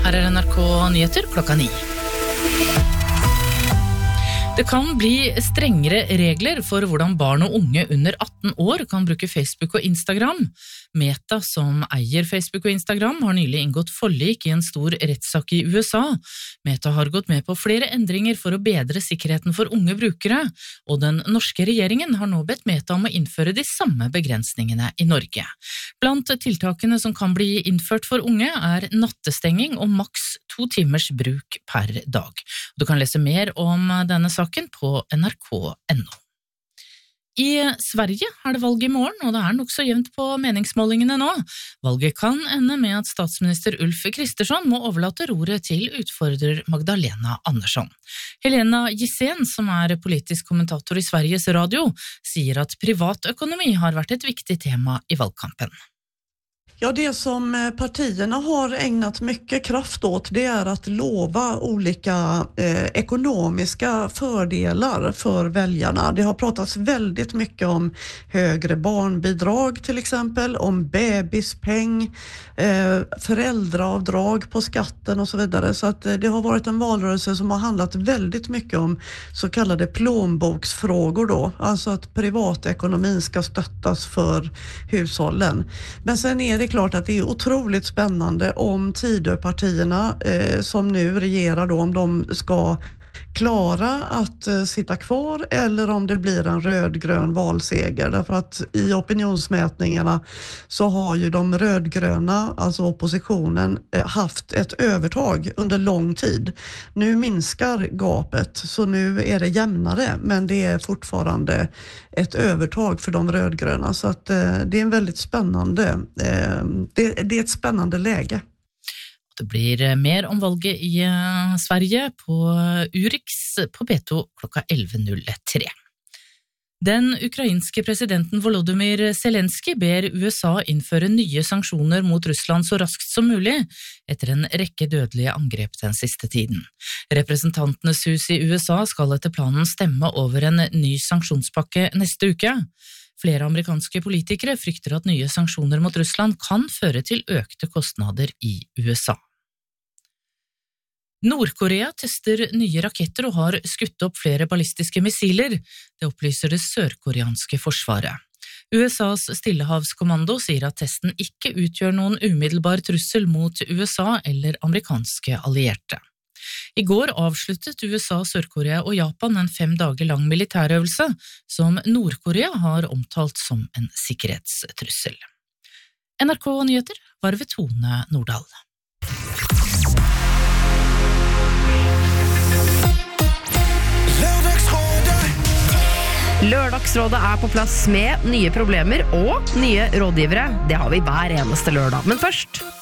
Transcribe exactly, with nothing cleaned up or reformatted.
Her er N R K Nyheter klokka ni. Det kan bli strengere regler for hvordan barn og unge under atten år kan bruke Facebook og Instagram. Meta, som eier Facebook og Instagram, har nylig inngått forlik i en stor rettssak i U S A. Meta har gått med på flere endringer for å bedre sikkerheten for unge brukere, og den norske regjeringen har nå bedt Meta om å innføre de samme begrensningene i Norge. Blant tiltakene som kan bli innført for unge er nattestenging og maks to timers bruk per dag. Du kan lese mer om denne saken på N R K punktum no. I Sverige er det valg i morgen, og det er nok så jevnt på meningsmålingene nå. Valget kan ende med at statsminister Ulf Kristersson må overlate roret til utfordrer Magdalena Andersson. Helena Gissén, som er politisk kommentator i Sveriges Radio, sier at privatøkonomi har vært et viktig tema i valgkampen. Ja, det som partierna har ägnat mycket kraft åt, det är att lova olika eh, ekonomiska fördelar för väljarna. Det har pratats väldigt mycket om högre barnbidrag till exempel, om bebispeng, eh, föräldraavdrag på skatten och så vidare. Så att eh, det har varit en valrörelse som har handlat väldigt mycket om så kallade plånboksfrågor då. Alltså att privatekonomin ska stöttas för hushållen. Men sen är det Det är klart att det är otroligt spännande om Tidöpartierna eh, som nu regerar då, om de ska klara att eh, sitta kvar eller om det blir en rödgrön valseger. Därför att i opinionsmätningarna så har ju de rödgröna, alltså oppositionen, eh, haft ett övertag under lång tid. Nu minskar gapet, så nu är det jämnare, men det är fortfarande ett övertag för de rödgröna. Så att eh, det är en väldigt spännande, eh, det, det är ett spännande läge. Det blir mer om valget i Sverige på Urix på B to klokka elleve null tre. Den ukrainske presidenten Volodymyr Zelensky ber U S A innføre nye sanksjoner mot Russland så raskt som mulig, etter en rekke dødelige angrep den siste tiden. Representantenes hus i U S A skal etter planen stemme over en ny sanksjonspakke neste uke. Flere amerikanske politikere frykter at nye sanksjoner mot Russland kan føre til økte kostnader i U S A. Nord-Korea tester nye raketter og har skutt opp flere ballistiske missiler, det opplyser det sørkoreanske forsvaret. U S A's Stillehavskommando sier at testen ikke utgjør noen umiddelbar trussel mot U S A eller amerikanske allierte. I går avsluttet U S A, Sør-Korea og Japan en fem dager lang militærøvelse som Nord-Korea har omtalt som en sikkerhetstrussel. N R K Nyheter var ved Tone Nordahl. Lørdagsrådet er på plass med nye problemer og nye rådgivere. Det har vi hver eneste lørdag. Men først